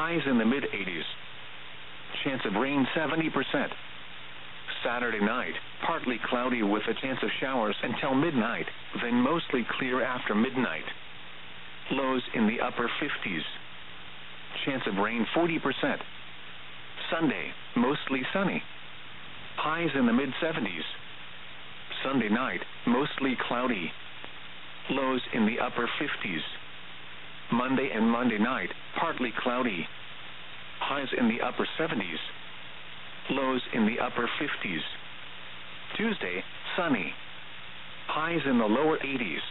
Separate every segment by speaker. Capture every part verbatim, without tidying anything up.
Speaker 1: highs in the mid eighties. Chance of rain seventy percent. Saturday night, partly cloudy with a chance of showers until midnight, then mostly clear after midnight. Lows in the upper fifties. Chance of rain forty percent. Sunday, mostly sunny. Highs in the mid seventies. Sunday night, mostly cloudy. Lows in the upper fifties. Monday and Monday night, partly cloudy. Highs in the upper seventies. Lows in the upper fifties. Tuesday, sunny. Highs in the lower eighties.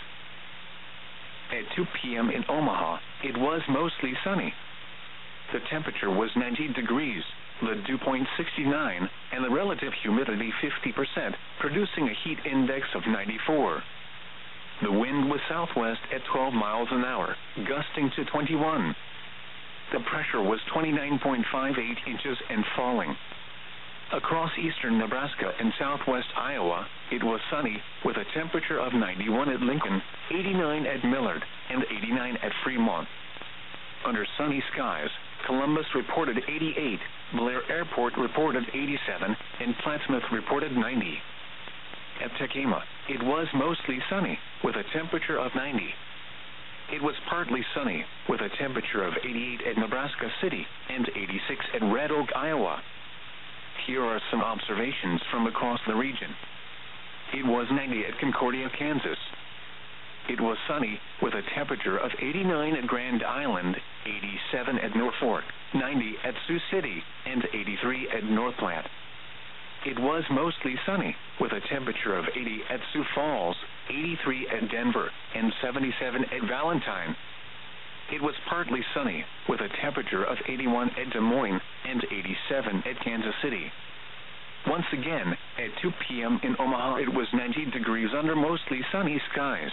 Speaker 1: At two p.m. in Omaha, it was mostly sunny. The temperature was ninety degrees, the dew point sixty-nine, and the relative humidity fifty percent, producing a heat index of ninety-four. The wind was southwest at twelve miles an hour, gusting to twenty-one. The pressure was twenty-nine point five eight inches and falling. Across eastern Nebraska and southwest Iowa, it was sunny, with a temperature of ninety-one at Lincoln, eighty-nine at Millard, and eighty-nine at Fremont. Under sunny skies, Columbus reported eighty-eight, Blair Airport reported eighty-seven, and Plattsmouth reported ninety. At Tekema, it was mostly sunny, with a temperature of ninety. It was partly sunny, with a temperature of eighty-eight at Nebraska City and eighty-six at Red Oak, Iowa. Here are some observations from across the region. It was ninety at Concordia, Kansas. It was sunny, with a temperature of eighty-nine at Grand Island, eighty-seven at Norfolk, ninety at Sioux City, and eighty-three at North Platte. It was mostly sunny, with a temperature of eighty at Sioux Falls, eighty-three at Denver, and seventy-seven at Valentine. It was partly sunny, with a temperature of eighty-one at Des Moines and eighty-seven at Kansas City. Once again, at two p.m. in Omaha, it was ninety degrees under mostly sunny skies.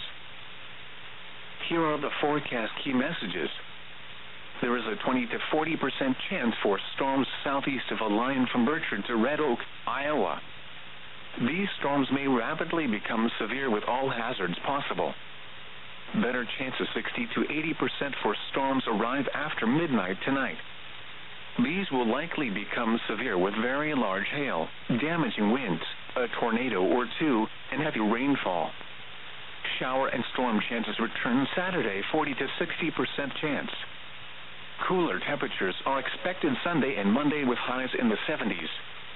Speaker 1: Here are the forecast key messages. There is a twenty to forty percent chance for storms southeast of a line from Berkshire to Red Oak, Iowa. These storms may rapidly become severe with all hazards possible. Better chance of sixty to eighty percent for storms arrive after midnight tonight. These will likely become severe with very large hail, damaging winds, a tornado or two, and heavy rainfall. Shower and storm chances return Saturday, forty to sixty percent chance. Cooler temperatures are expected Sunday and Monday with highs in the seventies.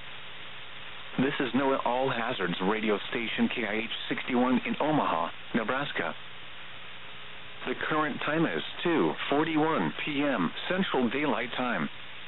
Speaker 1: This is NOAA All Hazards radio station K I H sixty-one in Omaha, Nebraska. The current time is two forty-one p.m. Central Daylight Time.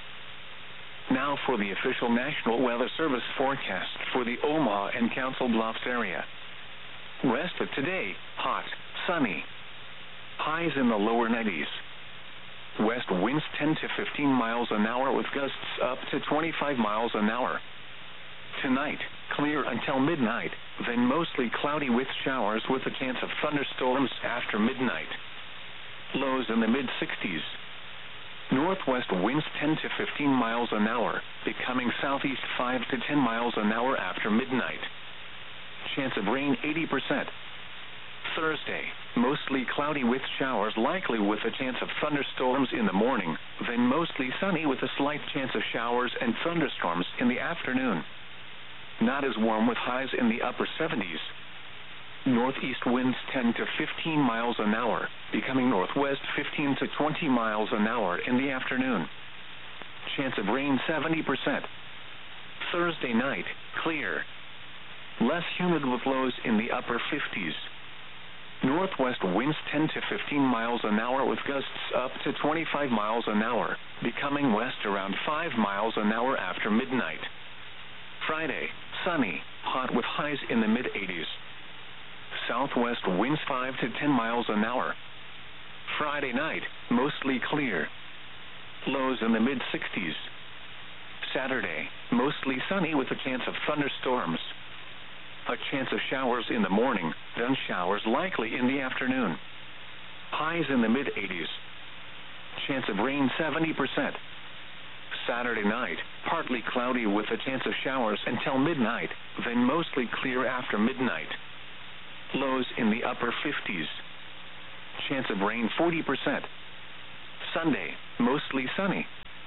Speaker 1: Now for the official National Weather Service forecast for the Omaha and Council Bluffs area. Rest of today, hot, sunny. Highs in the lower nineties. West winds ten to fifteen miles an hour with gusts up to twenty-five miles an hour. Tonight, clear until midnight, then mostly cloudy with showers with a chance of thunderstorms after midnight. Lows in the mid sixties. Northwest winds ten to fifteen miles an hour, becoming southeast five to ten miles an hour after midnight. Chance of rain eighty percent. Thursday, mostly cloudy with showers likely with a chance of thunderstorms in the morning, then mostly sunny with a slight chance of showers and thunderstorms in the afternoon. Not as warm with highs in the upper seventies. Northeast winds ten to fifteen miles an hour, becoming northwest fifteen to twenty miles an hour in the afternoon. Chance of rain seventy percent. Thursday night, clear. Less humid with lows in the upper fifties. Northwest winds ten to fifteen miles an hour with gusts up to twenty-five miles an hour, becoming west around five miles an hour after midnight. Friday, sunny, hot with highs in the mid eighties. Southwest winds five to ten miles an hour. Friday night, mostly clear. Lows in the mid sixties. Saturday, mostly sunny with a chance of thunderstorms. A chance of showers in the morning, then showers likely in the afternoon. Highs in the mid eighties. Chance of rain seventy percent. Saturday night, partly cloudy with a chance of showers until midnight, then mostly clear after midnight. Lows in the upper fifties. Chance of rain forty percent. Sunday, mostly sunny.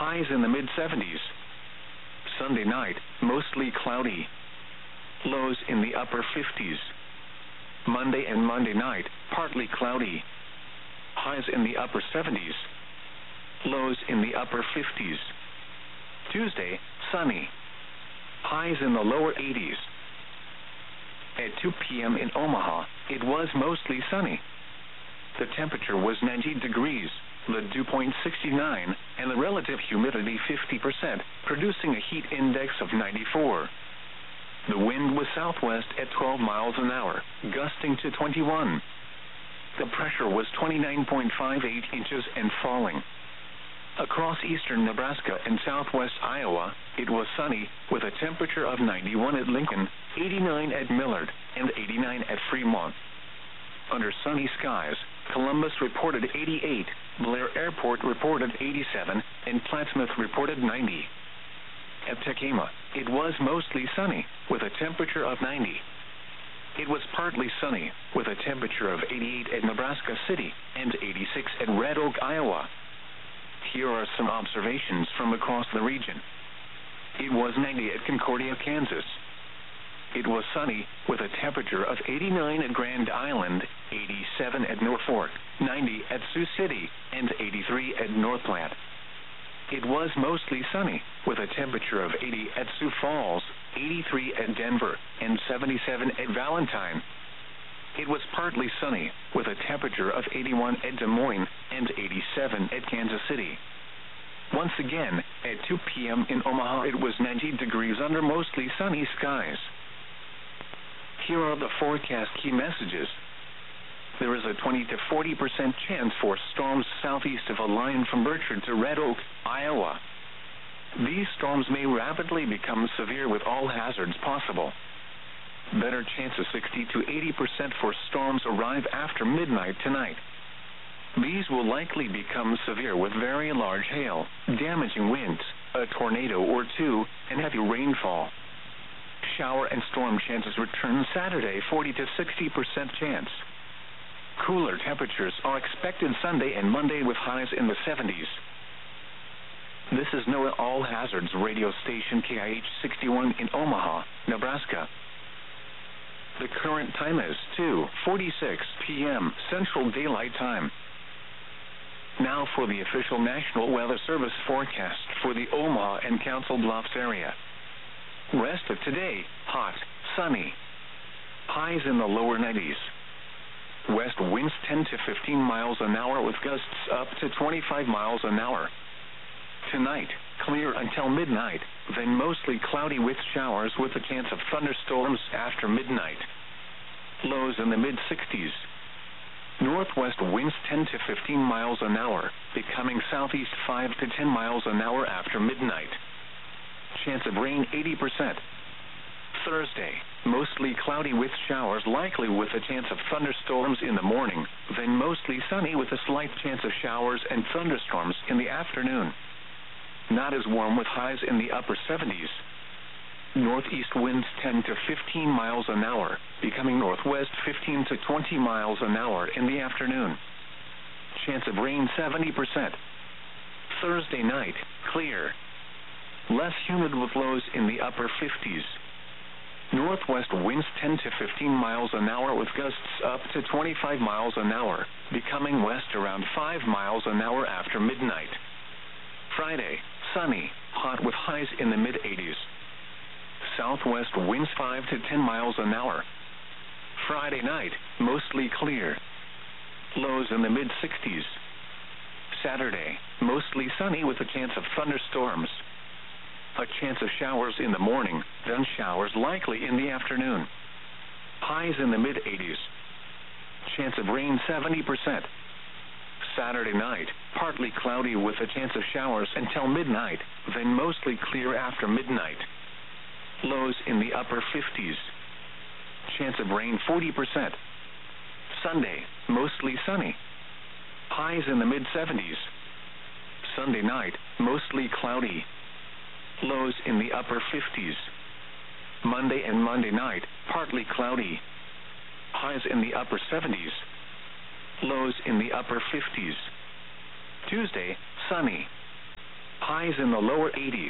Speaker 1: highs in the mid seventies. Sunday night, mostly cloudy. Lows in the upper fifties. Monday and Monday night, partly cloudy. Highs in the upper seventies. Lows in the upper fifties. Tuesday, sunny. Highs in the lower eighties. At two p.m. in Omaha, it was mostly sunny. The temperature was ninety degrees, the dew point sixty-nine, and the relative humidity fifty percent, producing a heat index of ninety-four. The wind was southwest at twelve miles an hour, gusting to twenty-one. The pressure was twenty-nine point five eight inches and falling. Across eastern Nebraska and southwest Iowa, it was sunny, with a temperature of ninety-one at Lincoln, eighty-nine at Millard, and eighty-nine at Fremont. Under sunny skies, Columbus reported eighty-eight, Blair Airport reported eighty-seven, and Plattsmouth reported ninety. At Tekema, it was mostly sunny, with a temperature of ninety. It was partly sunny, with a temperature of eighty-eight at Nebraska City and eighty-six at Red Oak, Iowa. Here are some observations from across the region. It was ninety at Concordia, Kansas. It was sunny, with a temperature of eighty-nine at Grand Island, eighty-seven at Norfolk, ninety at Sioux City, and eighty-three at North Platte. It was mostly sunny, with a temperature of eighty at Sioux Falls, eighty-three at Denver, and seventy-seven at Valentine. It was partly sunny, with a temperature of eighty-one at Des Moines and eighty-seven at Kansas City. Once again, at two p.m. in Omaha, it was ninety degrees under mostly sunny skies. Here are the forecast key messages. There is a twenty to forty percent chance for storms southeast of a line from Berkshire to Red Oak, Iowa. These storms may rapidly become severe with all hazards possible. Better chance of sixty to eighty percent for storms arrive after midnight tonight. These will likely become severe with very large hail, damaging winds, a tornado or two, and heavy rainfall. Shower and storm chances return Saturday, forty to sixty percent chance. Cooler temperatures are expected Sunday and Monday with highs in the seventies. This is NOAA All Hazards radio station K I H sixty-one in Omaha, Nebraska. The current time is two forty-six p.m. Central Daylight Time. Now for the official National Weather Service forecast for the Omaha and Council Bluffs area. Rest of today, hot, sunny. Highs in the lower nineties. West winds ten to fifteen miles an hour with gusts up to twenty-five miles an hour. Tonight, clear until midnight, then mostly cloudy with showers with a chance of thunderstorms after midnight. Lows in the mid sixties. Northwest winds ten to fifteen miles an hour, becoming southeast five to ten miles an hour after midnight. Chance of rain eighty percent. Thursday, mostly cloudy with showers likely with a chance of thunderstorms in the morning, then mostly sunny with a slight chance of showers and thunderstorms in the afternoon. Not as warm with highs in the upper seventies. Northeast winds ten to fifteen miles an hour, becoming northwest fifteen to twenty miles an hour in the afternoon. Chance of rain seventy percent. Thursday night, clear. Less humid with lows in the upper fifties. Northwest winds ten to fifteen miles an hour with gusts up to twenty-five miles an hour, becoming west around five miles an hour after midnight. Friday, sunny, hot with highs in the mid eighties. Southwest winds five to ten miles an hour. Friday night, mostly clear. Lows in the mid sixties. Saturday, mostly sunny with a chance of thunderstorms. A chance of showers in the morning, then showers likely in the afternoon. Highs in the mid eighties. Chance of rain seventy percent. Saturday night, partly cloudy with a chance of showers until midnight, then mostly clear after midnight. Lows in the upper fifties. Chance of rain forty percent. Sunday, mostly sunny. Highs in the mid seventies. Sunday night, mostly cloudy. Lows in the upper fifties. Monday and Monday night, partly cloudy. Highs in the upper seventies. Lows in the upper fifties. Tuesday, sunny. highs in the lower eighties.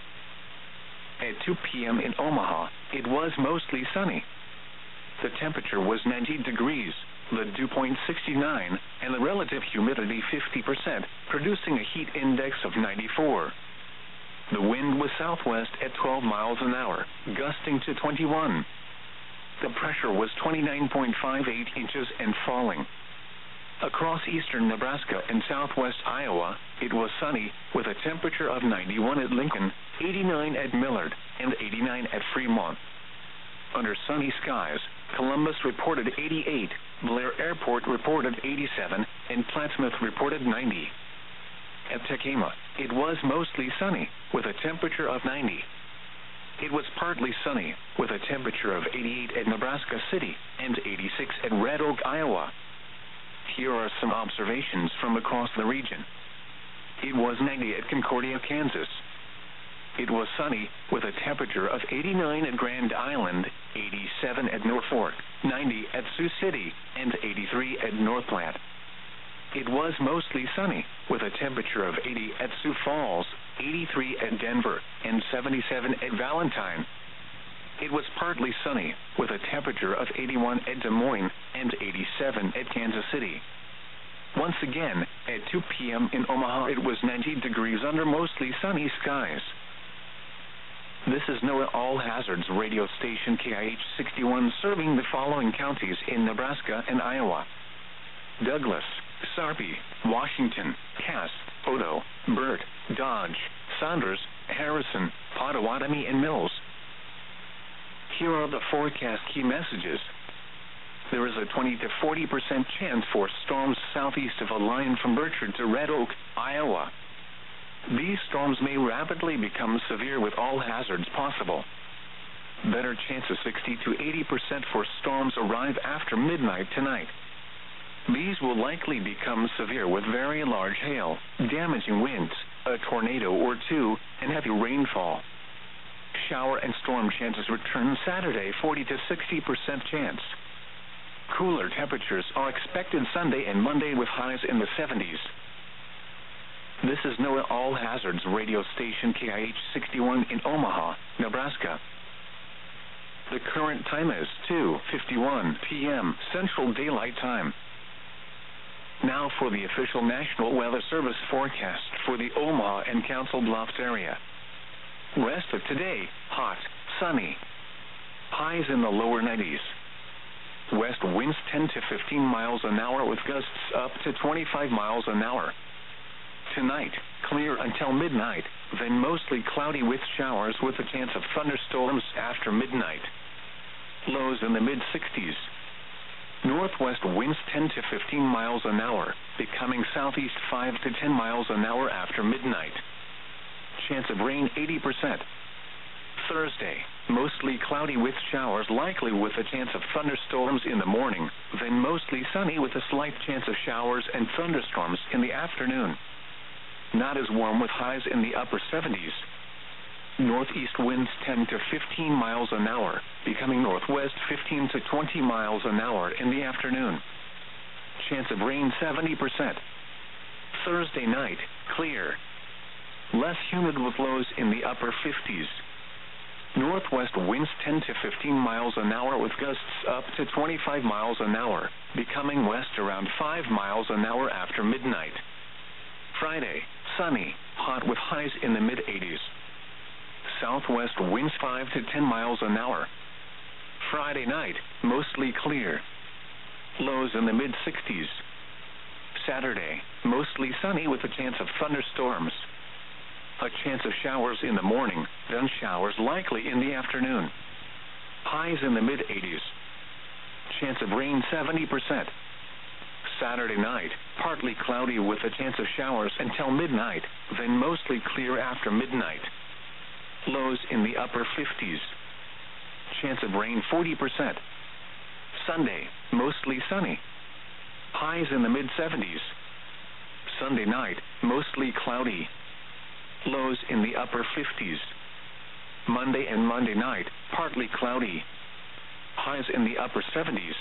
Speaker 1: At two p m in Omaha, it was mostly sunny. The temperature was ninety degrees, the dew point sixty-nine, and the relative humidity fifty percent, producing a heat index of ninety-four. The wind was southwest at twelve miles an hour, gusting to twenty-one. The pressure was twenty-nine point five eight inches and falling. Across eastern Nebraska and southwest Iowa, it was sunny, with a temperature of ninety-one at Lincoln, eighty-nine at Millard, and eighty-nine at Fremont. Under sunny skies, Columbus reported eighty-eight, Blair Airport reported eighty-seven, and Plattsmouth reported ninety. At Tekema, it was mostly sunny, with a temperature of ninety. It was partly sunny, with a temperature of eighty-eight at Nebraska City and eighty-six at Red Oak, Iowa. Here are some observations from across the region. It was ninety at Concordia, Kansas. It was sunny, with a temperature of eighty-nine at Grand Island, eighty-seven at Norfolk, ninety at Sioux City, and eighty-three at North Platte. It was mostly sunny, with a temperature of eighty at Sioux Falls, eighty-three at Denver, and seventy-seven at Valentine. It was partly sunny, with a temperature of eighty-one at Des Moines and eighty-seven at Kansas City. Once again, at two p m in Omaha, it was ninety degrees under mostly sunny skies. This is NOAA All Hazards radio station K I H sixty-one, serving the following counties in Nebraska and Iowa: Douglas, Sarpy, Washington, Cass, Odo, Burt, Dodge, Saunders, Harrison, Pottawatomie, and Mills. Here are the forecast key messages. There is a twenty to forty percent chance for storms southeast of a line from Berkshire to Red Oak, Iowa. These storms may rapidly become severe with all hazards possible. Better chance of sixty to eighty percent for storms arrive after midnight tonight. These will likely become severe with very large hail, damaging winds, a tornado or two, and heavy rainfall. Shower and storm chances return Saturday, forty to sixty percent chance. Cooler temperatures are expected Sunday and Monday with highs in the seventies. This is NOAA All Hazards radio station K I H sixty-one in Omaha, Nebraska. The current time is two fifty-one p m Central Daylight Time. Now for the official National Weather Service forecast for the Omaha and Council Bluffs area. Rest of today, hot, sunny. Highs in the lower nineties. West winds ten to fifteen miles an hour with gusts up to twenty-five miles an hour. Tonight, clear until midnight, then mostly cloudy with showers with a chance of thunderstorms after midnight. Lows in the mid sixties. Northwest winds ten to fifteen miles an hour, becoming southeast five to ten miles an hour after midnight. Chance of rain eighty percent. Thursday, mostly cloudy with showers, likely with a chance of thunderstorms in the morning, then mostly sunny with a slight chance of showers and thunderstorms in the afternoon. Not as warm with highs in the upper seventies. Northeast winds ten to fifteen miles an hour, becoming northwest fifteen to twenty miles an hour in the afternoon. Chance of rain seventy percent. Thursday night, clear. Less humid with lows in the upper fifties. Northwest winds ten to fifteen miles an hour with gusts up to twenty-five miles an hour, becoming west around five miles an hour after midnight. Friday, sunny, hot with highs in the mid eighties. Southwest winds five to ten miles an hour. Friday night, mostly clear. Lows in the mid sixties. Saturday, mostly sunny with a chance of thunderstorms. A chance of showers in the morning, then showers likely in the afternoon. Highs in the mid eighties. Chance of rain seventy percent. Saturday night, partly cloudy with a chance of showers until midnight, then mostly clear after midnight. Lows in the upper fifties. Chance of rain forty percent. Sunday, mostly sunny. Highs in the mid seventies. Sunday night, mostly cloudy. Lows in the upper fifties. Monday and Monday night, partly cloudy. Highs in the upper seventies.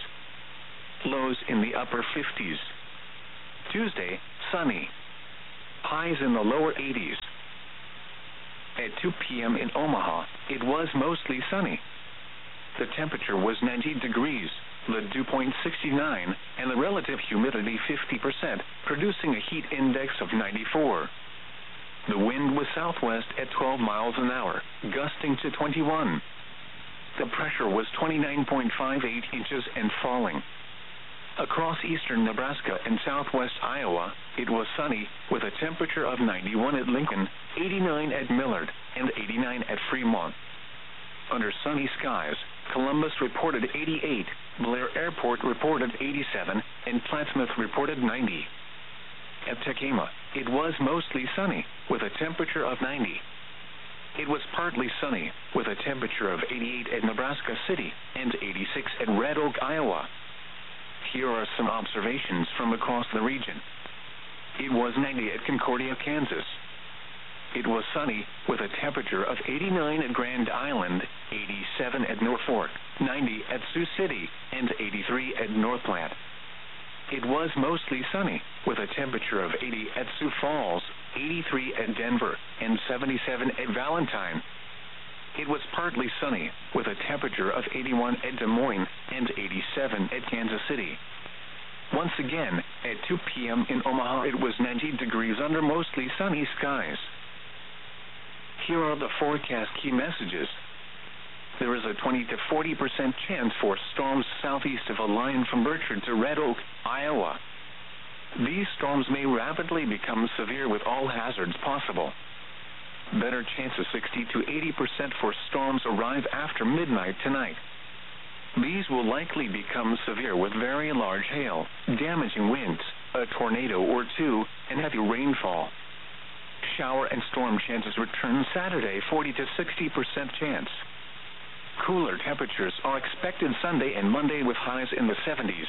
Speaker 1: Lows in the upper fifties. Tuesday, sunny. Highs in the lower eighties. At two p.m. in Omaha, it was mostly sunny. The temperature was ninety degrees, the dew point sixty-nine, and the relative humidity fifty percent, producing a heat index of ninety-four. The wind was southwest at twelve miles an hour, gusting to twenty-one. The pressure was twenty-nine point five eight inches and falling. Across eastern Nebraska and southwest Iowa, it was sunny, with a temperature of ninety-one at Lincoln, eighty-nine at Millard, and eighty-nine at Fremont. Under sunny skies, Columbus reported eighty-eight, Blair Airport reported eighty-seven, and Plattsmouth reported ninety. At Tekamah, it was mostly sunny, with a temperature of ninety. It was partly sunny, with a temperature of eighty-eight at Nebraska City and eighty-six at Red Oak, Iowa. Here are some observations from across the region. It was ninety at Concordia, Kansas. It was sunny, with a temperature of eighty-nine at Grand Island, eighty-seven at Norfolk, ninety at Sioux City, and eighty-three at North Platte. It was mostly sunny, with a temperature of eighty at Sioux Falls, eighty-three at Denver, and seventy-seven at Valentine. It was partly sunny, with a temperature of eighty-one at Des Moines and eighty-seven at Kansas City. Once again, at two p.m. in Omaha, it was ninety degrees under mostly sunny skies. Here are the forecast key messages. There is a twenty to forty percent chance for storms southeast of a line from Berkshire to Red Oak, Iowa. These storms may rapidly become severe with all hazards possible. Better chances sixty to eighty percent for storms arrive after midnight tonight. These will likely become severe with very large hail, damaging winds, a tornado or two, and heavy rainfall. Shower and storm chances return Saturday, forty to sixty percent chance. Cooler temperatures are expected Sunday and Monday with highs in the seventies.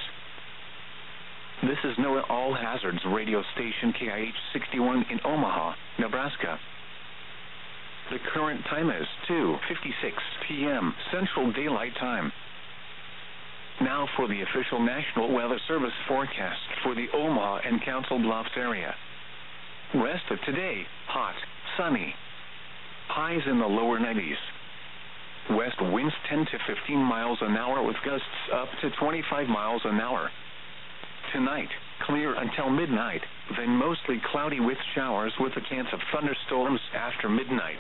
Speaker 1: This is NOAA All Hazards radio station K I H sixty-one in Omaha, Nebraska. The current time is two fifty-six p.m. Central Daylight Time. Now for the official National Weather Service forecast for the Omaha and Council Bluffs area. Rest of today, hot, sunny. Highs in the lower nineties. West winds ten to fifteen miles an hour with gusts up to twenty-five miles an hour. Tonight, clear until midnight, then mostly cloudy with showers with a chance of thunderstorms after midnight.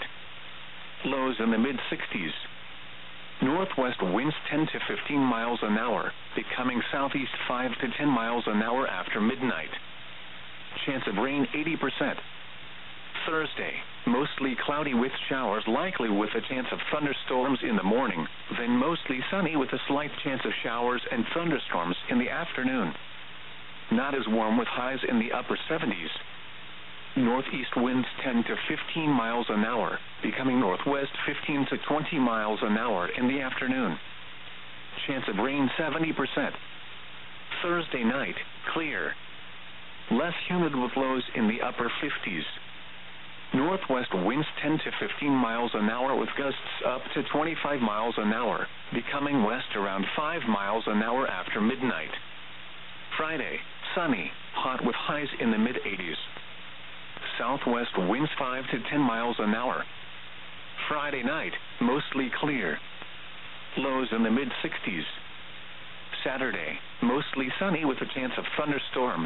Speaker 1: Lows in the mid-sixties. Northwest winds ten to fifteen miles an hour, becoming southeast five to ten miles an hour after midnight. Chance of rain eighty percent. Thursday, mostly cloudy with showers likely with a chance of thunderstorms in the morning, then mostly sunny with a slight chance of showers and thunderstorms in the afternoon. Not as warm with highs in the upper seventies. Northeast winds ten to fifteen miles an hour, becoming northwest fifteen to twenty miles an hour in the afternoon. Chance of rain seventy percent. Thursday night, clear. Less humid with lows in the upper fifties. Northwest winds ten to fifteen miles an hour with gusts up to twenty-five miles an hour, becoming west around five miles an hour after midnight. Friday, sunny, hot with highs in the mid-eighties. Southwest winds five to ten miles an hour. Friday night, mostly clear. Lows in the mid-sixties. Saturday, mostly sunny with a chance of thunderstorms.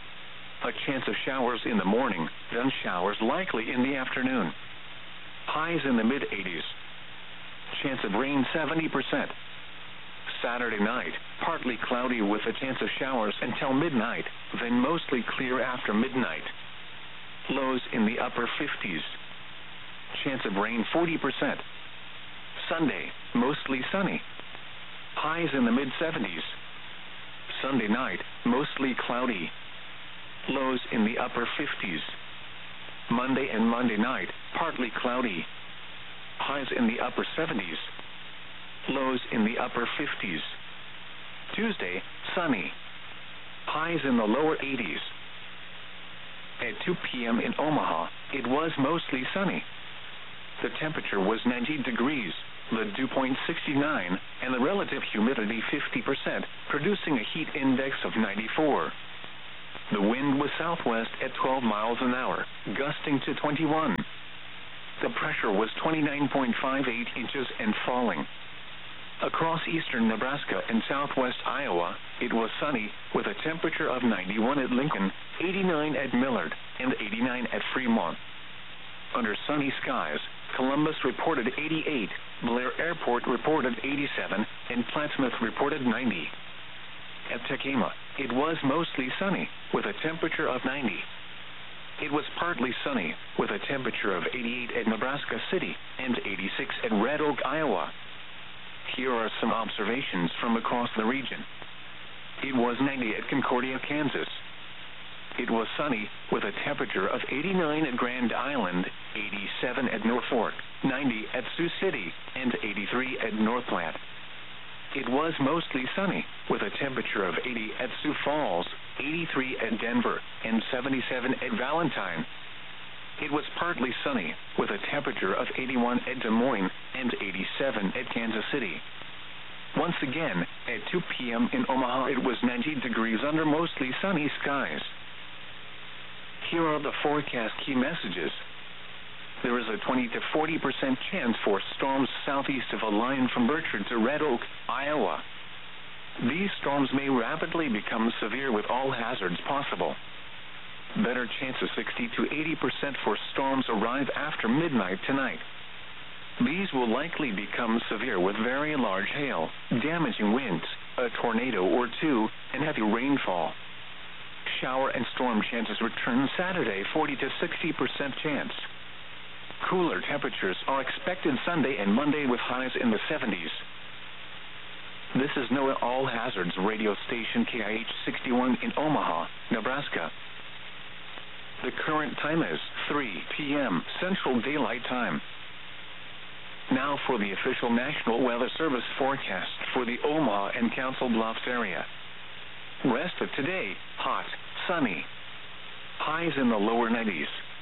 Speaker 1: A chance of showers in the morning, then showers likely in the afternoon. Highs in the mid-eighties. Chance of rain seventy percent. Saturday night, partly cloudy with a chance of showers until midnight, then mostly clear after midnight. Lows in the upper fifties. Chance of rain forty percent. Sunday, mostly sunny. Highs in the mid-seventies. Sunday night, mostly cloudy. Lows in the upper fifties. Monday and Monday night, partly cloudy. Highs in the upper seventies. Lows in the upper fifties. Tuesday, sunny. Highs in the lower eighties. At two p.m. in Omaha, it was mostly sunny. The temperature was ninety degrees, the dew point sixty-nine, and the relative humidity fifty percent, producing a heat index of ninety-four. The wind was southwest at twelve miles an hour, gusting to twenty-one. The pressure was twenty-nine point five eight inches and falling. Across eastern Nebraska and southwest Iowa, it was sunny, with a temperature of ninety-one at Lincoln, eighty-nine at Millard, and eighty-nine at Fremont. Under sunny skies, Columbus reported eighty-eight, Blair Airport reported eighty-seven, and Plattsmouth reported ninety. At Tekema, it was mostly sunny, with a temperature of ninety. It was partly sunny, with a temperature of eighty-eight at Nebraska City and eighty-six at Red Oak, Iowa. Here are some observations from across the region. It was ninety at Concordia, Kansas. It was sunny, with a temperature of eighty-nine at Grand Island, eighty-seven at Norfolk, ninety at Sioux City, and eighty-three at North Platte. It was mostly sunny, with a temperature of eighty at Sioux Falls, eighty-three at Denver, and seventy-seven at Valentine. It was partly sunny, with a temperature of eighty-one at Des Moines and eighty-seven at Kansas City. Once again, at two p.m. in Omaha, it was ninety degrees under mostly sunny skies. Here are the forecast key messages. There is a twenty to forty percent chance for storms southeast of a line from Bertrand to Red Oak, Iowa. These storms may rapidly become severe with all hazards possible. Better chances sixty to eighty percent for storms arrive after midnight tonight. These will likely become severe with very large hail, damaging winds, a tornado or two, and heavy rainfall. Shower and storm chances return Saturday, forty to sixty percent chance. Cooler temperatures are expected Sunday and Monday with highs in the seventies. This is NOAA All Hazards radio station K I H sixty-one in Omaha, Nebraska. The current time is three p.m. Central Daylight Time. Now for the official National Weather Service forecast for the Omaha and Council Bluffs area. Rest of today, hot, sunny. Highs in the lower nineties.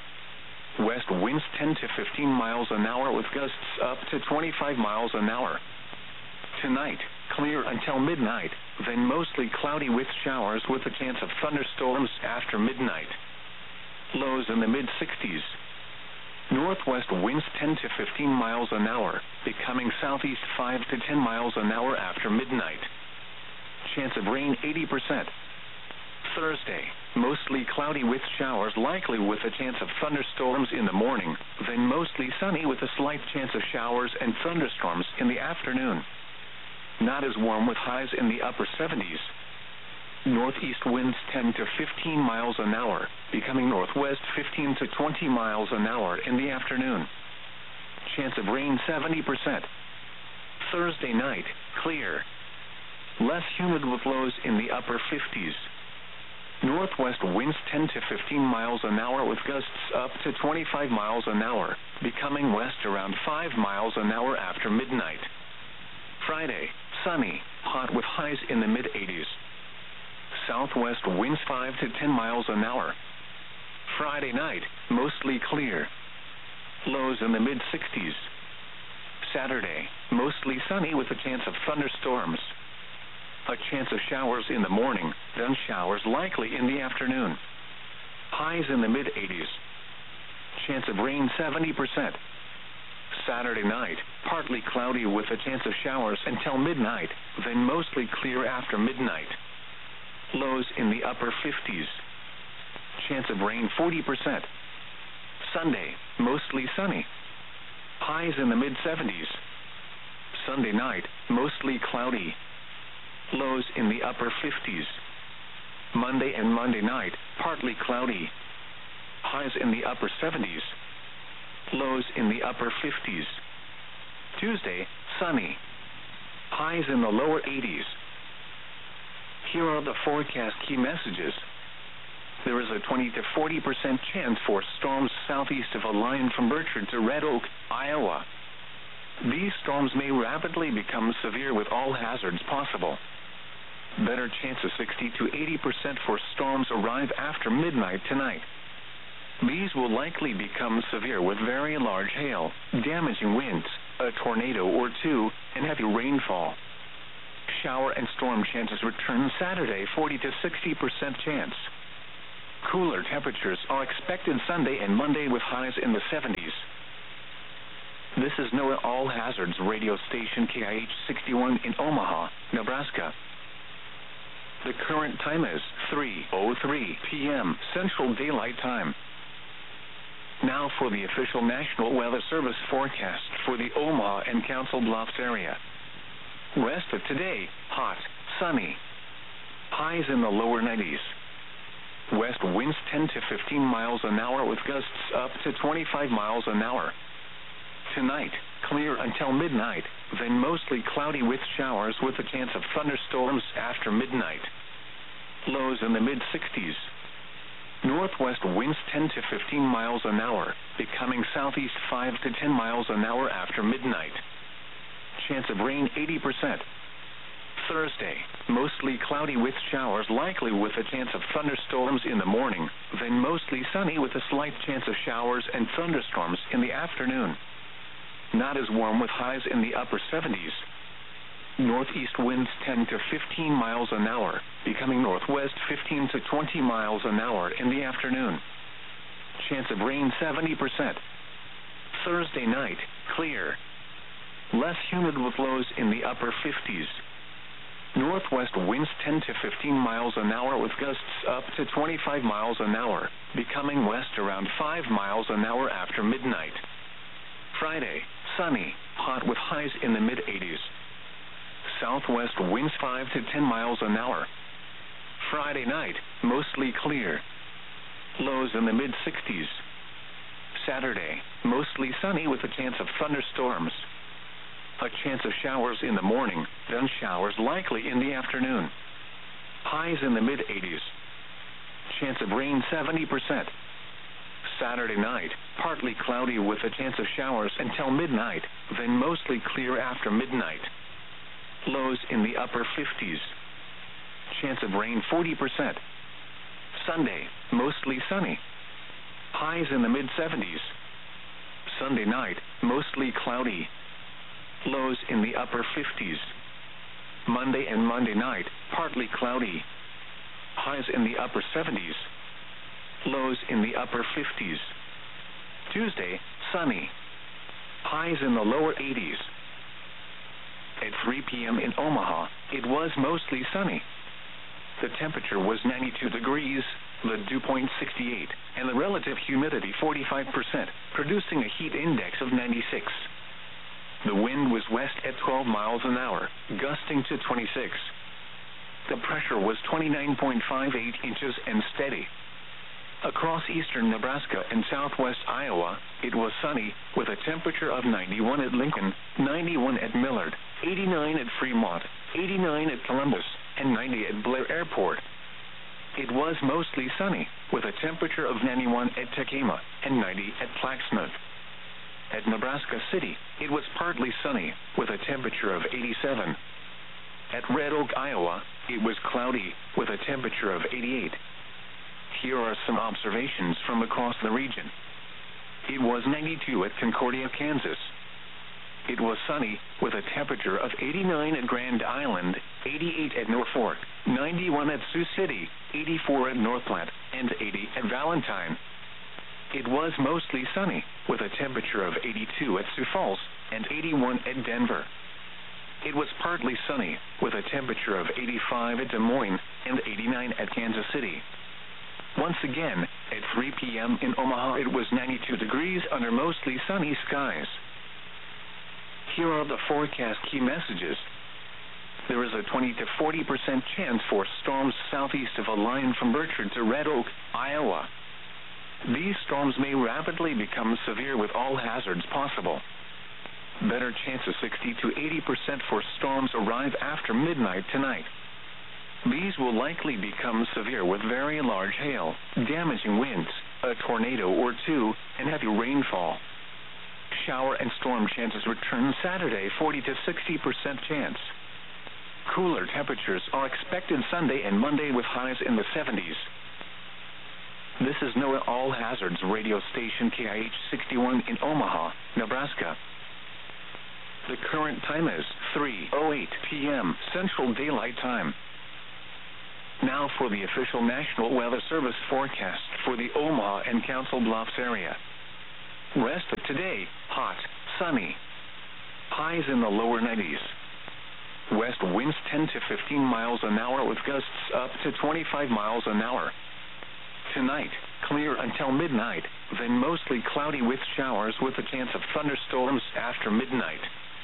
Speaker 1: West winds ten to fifteen miles an hour with gusts up to twenty-five miles an hour. Tonight, clear until midnight, then mostly cloudy with showers with a chance of thunderstorms after midnight. Lows in the mid sixties. Northwest winds ten to fifteen miles an hour, becoming southeast five to ten miles an hour after midnight. Chance of rain eighty percent. Thursday, mostly cloudy with showers likely with a chance of thunderstorms in the morning, then mostly sunny with a slight chance of showers and thunderstorms in the afternoon. Not as warm with highs in the upper seventies. Northeast winds ten to fifteen miles an hour, becoming northwest fifteen to twenty miles an hour in the afternoon. Chance of rain seventy percent. Thursday night, clear. Less humid with lows in the upper fifties. Northwest winds ten to fifteen miles an hour with gusts up to twenty-five miles an hour, becoming west around five miles an hour after midnight. Friday, sunny, hot with highs in the mid eighties. Southwest winds five to ten miles an hour. Friday night, mostly clear. Lows in the mid sixties. Saturday, mostly sunny with a chance of thunderstorms. A chance of showers in the morning, then showers likely in the afternoon. Highs in the mid eighties. Chance of rain seventy percent. Saturday night, partly cloudy with a chance of showers until midnight, then mostly clear after midnight. Lows in the upper fifties. Chance of rain forty percent. Sunday, mostly sunny. Highs in the mid seventies. Sunday night, mostly cloudy. Lows in the upper fifties. Monday and Monday night, partly cloudy. Highs in the upper seventies. Lows in the upper fifties. Tuesday, sunny. Highs in the lower eighties. Here are the forecast key messages. There is a twenty to forty percent chance for storms southeast of a line from Bertrand to Red Oak, Iowa. These storms may rapidly become severe with all hazards possible. Better chances sixty to eighty percent for storms arrive after midnight tonight. These will likely become severe with very large hail, damaging winds, a tornado or two, and heavy rainfall. Shower and storm chances return Saturday, forty to sixty percent chance. Cooler temperatures are expected Sunday and Monday with highs in the seventies. This is NOAA All Hazards radio station K I H sixty-one in Omaha, Nebraska. The current time is three oh three p m Central Daylight Time. Now for the official National Weather Service forecast for the Omaha and Council Bluffs area. Rest of today, hot, sunny. Highs in the lower nineties. West winds ten to fifteen miles an hour with gusts up to twenty-five miles an hour. Tonight, clear until midnight, then mostly cloudy with showers with a chance of thunderstorms after midnight. Lows in the mid sixties. Northwest winds ten to fifteen miles an hour, becoming southeast five to ten miles an hour after midnight. Chance of rain eighty percent. Thursday, mostly cloudy with showers likely with a chance of thunderstorms in the morning, then mostly sunny with a slight chance of showers and thunderstorms in the afternoon. Not as warm with highs in the upper seventies. Northeast winds ten to fifteen miles an hour, becoming northwest fifteen to twenty miles an hour in the afternoon. Chance of rain seventy percent. Thursday night, clear. Less humid with lows in the upper fifties. Northwest winds ten to fifteen miles an hour with gusts up to twenty-five miles an hour, becoming west around five miles an hour after midnight. Friday, sunny, hot with highs in the mid eighties. Southwest winds five to ten miles an hour. Friday night, mostly clear. Lows in the mid sixties. Saturday, mostly sunny with a chance of thunderstorms. A chance of showers in the morning, then showers likely in the afternoon. Highs in the mid eighties. Chance of rain seventy percent. Saturday night, partly cloudy with a chance of showers until midnight, then mostly clear after midnight. Lows in the upper fifties. Chance of rain forty percent. Sunday, mostly sunny. Highs in the mid seventies. Sunday night, mostly cloudy. Lows in the upper fifties. Monday and Monday night, partly cloudy. Highs in the upper seventies. Lows in the upper fifties. Tuesday, sunny. Highs in the lower eighties. At three p m in Omaha, it was mostly sunny. The temperature was ninety-two degrees, the dew point sixty-eight, and the relative humidity forty-five percent, producing a heat index of ninety-six. The wind was west at twelve miles an hour, gusting to twenty-six. The pressure was twenty-nine point five eight inches and steady. Across eastern Nebraska and southwest Iowa, it was sunny, with a temperature of ninety-one at Lincoln, ninety-one at Millard, eighty-nine at Fremont, eighty-nine at Columbus, and ninety at Blair Airport. It was mostly sunny, with a temperature of ninety-one at Tekamah and ninety at Plaxmouth. At Nebraska City, it was partly sunny, with a temperature of eighty-seven. At Red Oak, Iowa, it was cloudy, with a temperature of eighty-eight. Here are some observations from across the region. It was ninety-two at Concordia, Kansas. It was sunny, with a temperature of eighty-nine at Grand Island, eighty-eight at Norfolk, ninety-one at Sioux City, eighty-four at North Platte, and eighty at Valentine. It was mostly sunny, with a temperature of eighty-two at Sioux Falls and eighty-one at Denver. It was partly sunny, with a temperature of eighty-five at Des Moines and eighty-nine at Kansas City. Once again, at three p m in Omaha, it was ninety-two degrees under mostly sunny skies. Here are the forecast key messages. There is a twenty to forty percent chance for storms southeast of a line from Bertrand to Red Oak, Iowa. These storms may rapidly become severe with all hazards possible. Better chance of sixty to eighty percent for storms arrive after midnight tonight. These will likely become severe with very large hail, damaging winds, a tornado or two, and heavy rainfall. Shower and storm chances return Saturday, forty to sixty percent chance. Cooler temperatures are expected Sunday and Monday with highs in the seventies. This is NOAA All Hazards radio station K I H sixty-one in Omaha, Nebraska. The current time is three oh eight p m Central Daylight Time. Now for the official National Weather Service forecast for the Omaha and Council Bluffs area. Rest of today, hot, sunny. Highs in the lower nineties. West winds ten to fifteen miles an hour with gusts up to twenty-five miles an hour. Tonight, clear until midnight, then mostly cloudy with showers with a chance of thunderstorms after midnight.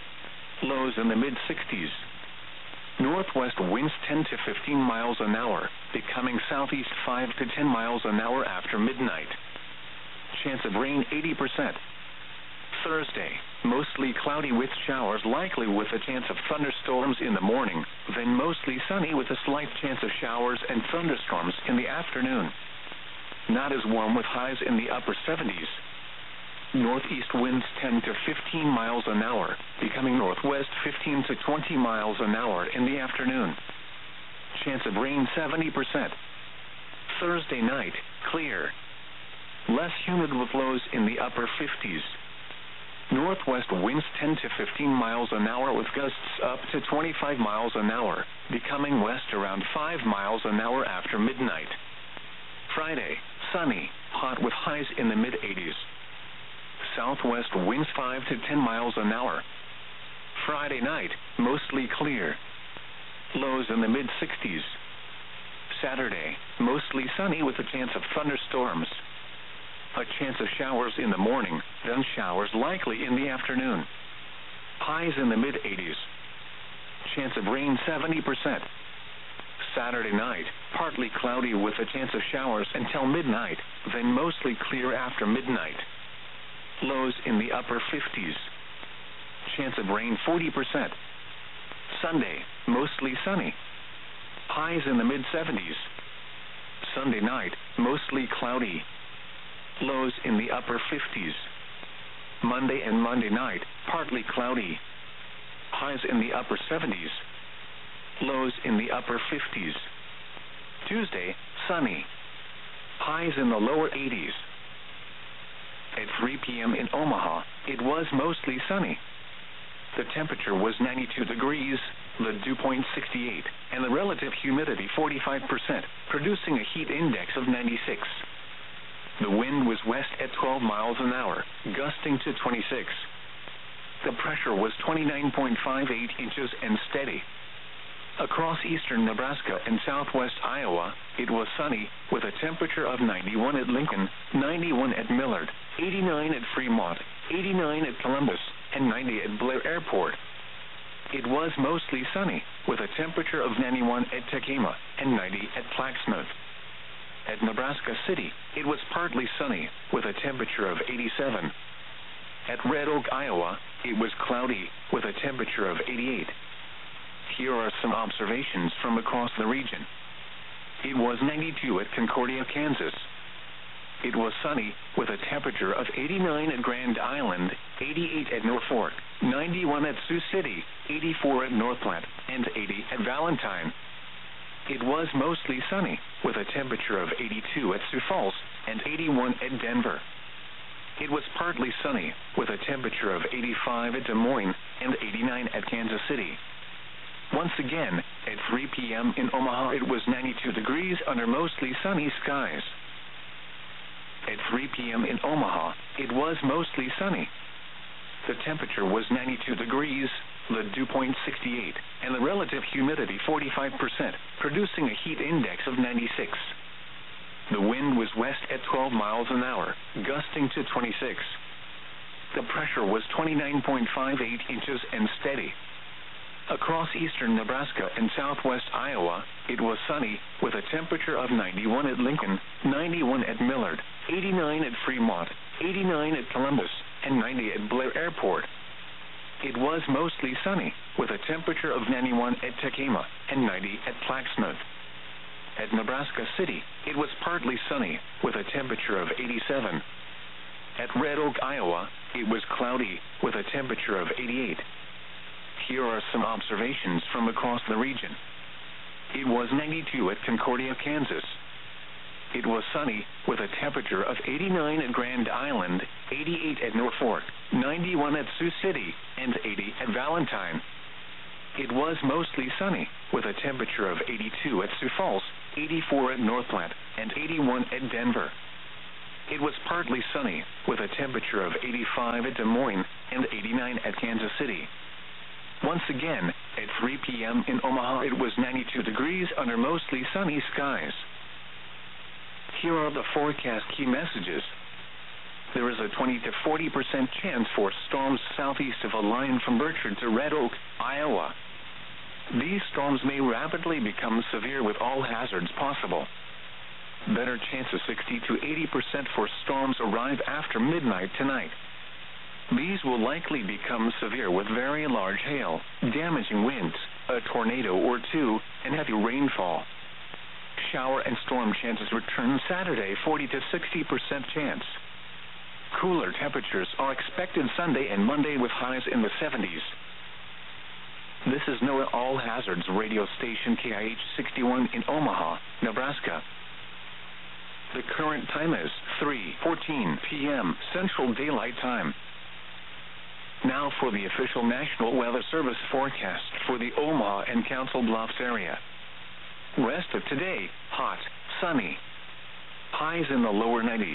Speaker 1: Lows in the mid-sixties. Northwest winds ten to fifteen miles an hour, becoming southeast five to ten miles an hour after midnight. Chance of rain eighty percent. Thursday, mostly cloudy with showers likely with a chance of thunderstorms in the morning, then mostly sunny with a slight chance of showers and thunderstorms in the afternoon. Not as warm with highs in the upper seventies. Northeast winds ten to fifteen miles an hour, becoming northwest fifteen to twenty miles an hour in the afternoon. Chance of rain seventy percent. Thursday night, clear. Less humid with lows in the upper fifties. Northwest winds ten to fifteen miles an hour with gusts up to twenty-five miles an hour, becoming west around five miles an hour after midnight. Friday, sunny, hot with highs in the mid-eighties. Southwest winds five to ten miles an hour. Friday night, mostly clear. Lows in the mid-sixties. Saturday, mostly sunny with a chance of thunderstorms. A chance of showers in the morning, then showers likely in the afternoon. Highs in the mid-eighties. Chance of rain seventy percent. Saturday night, partly cloudy with a chance of showers until midnight, then mostly clear after midnight. Lows in the upper fifties. Chance of rain forty percent. Sunday, mostly sunny. Highs in the mid-seventies. Sunday night, mostly cloudy. Lows in the upper fifties. Monday and Monday night, partly cloudy. Highs in the upper seventies. Lows in the upper fifties. Tuesday, sunny. Highs in the lower eighties. At three p.m. in Omaha, it was mostly sunny. The temperature was ninety-two degrees, the dew point sixty-eight, and the relative humidity forty-five percent, producing a heat index of ninety-six. The wind was west at twelve miles an hour, gusting to twenty-six. The pressure was twenty-nine point five eight inches and steady. Across eastern Nebraska and southwest Iowa, it was sunny, with a temperature of ninety-one at Lincoln, ninety-one at Millard, eighty-nine at Fremont, eighty-nine at Columbus, and ninety at Blair Airport. It was mostly sunny, with a temperature of ninety-one at Tekamah and ninety at Plaquemine. At Nebraska City, it was partly sunny, with a temperature of eighty-seven. At Red Oak, Iowa, it was cloudy, with a temperature of eighty-eight. Here are some observations from across the region. It was ninety-two at Concordia, Kansas. It was sunny, with a temperature of eighty-nine at Grand Island, eighty-eight at Norfolk, ninety-one at Sioux City, eighty-four at North Platte, and eighty at Valentine. It was mostly sunny, with a temperature of eighty-two at Sioux Falls and eighty-one at Denver. It was partly sunny, with a temperature of eighty-five at Des Moines and eighty-nine at Kansas City. Once again, at three p.m. in Omaha, it was ninety-two degrees under mostly sunny skies. At three p.m. in Omaha, it was mostly sunny. The temperature was ninety-two degrees, the dew point sixty-eight, and the relative humidity forty-five percent, producing a heat index of ninety-six. The wind was west at twelve miles an hour, gusting to twenty-six. The pressure was twenty-nine point five eight inches and steady. Across eastern Nebraska and southwest Iowa, it was sunny, with a temperature of ninety-one at Lincoln, ninety-one at Millard, eighty-nine at Fremont, eighty-nine at Columbus, and ninety at Blair Airport. It was mostly sunny, with a temperature of ninety-one at Tekamah and ninety at Plaquemine. At Nebraska City, it was partly sunny, with a temperature of eighty-seven. At Red Oak, Iowa, it was cloudy, with a temperature of eighty-eight. Here are some observations from across the region. It was ninety-two at Concordia, Kansas. It was sunny, with a temperature of eighty-nine at Grand Island, eighty-eight at Norfolk, ninety-one at Sioux City, and eighty at Valentine. It was mostly sunny, with a temperature of eighty-two at Sioux Falls, eighty-four at North Platte, and eighty-one at Denver. it was partly sunny, with a temperature of eighty-five at Des Moines and eighty-nine at Kansas City. Once again, at three p m in Omaha, it was ninety-two degrees under mostly sunny skies. Here are the forecast key messages. There is a twenty to forty percent chance for storms southeast of a line from Berkshire to Red Oak, Iowa. These storms may rapidly become severe with all hazards possible. Better chance of sixty to eighty percent for storms arrive after midnight tonight. These will likely become severe with very large hail, damaging winds, a tornado or two, and heavy rainfall. Shower and storm chances return Saturday, forty to sixty percent chance. Cooler temperatures are expected Sunday and Monday with highs in the seventies. This is NOAA All Hazards radio station K I H sixty-one in Omaha, Nebraska. The current time is three fourteen p m Central Daylight Time. Now for the official National Weather Service forecast for the Omaha and Council Bluffs area. Rest of today, hot, sunny. Highs in the lower nineties.